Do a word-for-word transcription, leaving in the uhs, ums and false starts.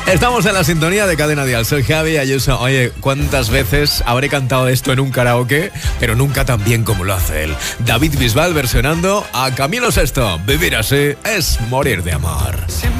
Estamos en la sintonía de Cadena Dial. Soy Javi Ayuso. Oye, ¿cuántas veces habré cantado esto en un karaoke? Pero nunca tan bien como lo hace él. David Bisbal versionando a Camilo Sesto. Vivir así es morir de amor.